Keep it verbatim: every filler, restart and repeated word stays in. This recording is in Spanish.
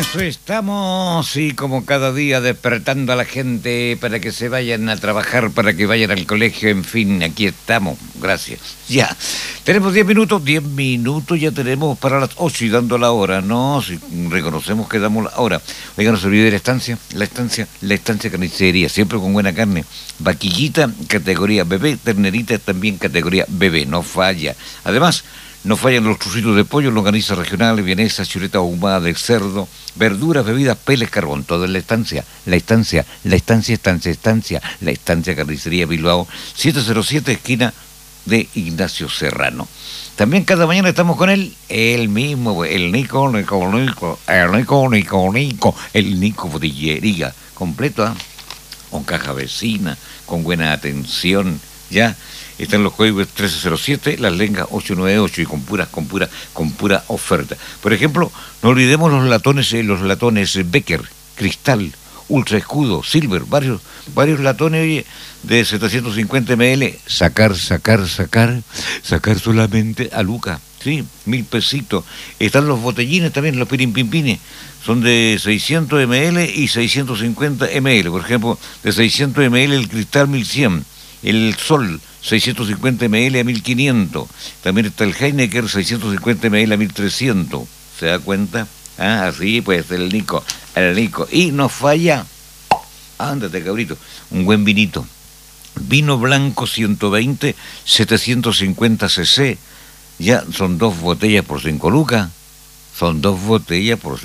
Estamos, sí, como cada día, despertando a la gente para que se vayan a trabajar, para que vayan al colegio, en fin, aquí estamos, gracias. Ya, tenemos diez minutos, diez minutos ya tenemos para las ocho y dando la hora, ¿no? Si reconocemos que damos la hora. Oiga, no se olvide de la estancia, la estancia, la estancia carnicería, siempre con buena carne. Vaquillita, categoría bebé, ternerita también categoría bebé, no falla. Además, no fallan los trocitos de pollo, longaniza regional, vienesa, chuleta ahumada de cerdo, verduras, bebidas, peles, carbón, todo en la estancia, la estancia, la estancia, estancia, estancia, la estancia carnicería Bilbao, setecientos siete, esquina de Ignacio Serrano. También cada mañana estamos con él, el mismo, el Nico, Nico, Nico, el Nico, Nico, Nico, el Nico Botillería, completo, ¿eh? Con caja vecina, con buena atención, ya. Están los códigos trece cero siete, las lengas ocho nueve ocho y con pura, con pura, con pura oferta. Por ejemplo, no olvidemos los latones, eh, los latones Becker, Cristal, Ultra Escudo, Silver, varios, varios latones oye, de setecientos cincuenta mililitros. Sacar, sacar, sacar, sacar solamente a Luca, sí, mil pesitos. Están los botellines también, los pirimpimpines, son de seiscientos mililitros y seiscientos cincuenta mililitros. Por ejemplo, de seiscientos mililitros el Cristal mil cien, el Sol seiscientos cincuenta mililitros a mil quinientos. También está el Heineken seiscientos cincuenta mililitros a mil trescientos. ¿Se da cuenta? Ah, así pues, el Nico, el Nico. Y no falla, ándate cabrito, un buen vinito. Vino blanco ciento veinte, setecientos cincuenta cc. Ya son dos botellas por cinco lucas. Son dos botellas por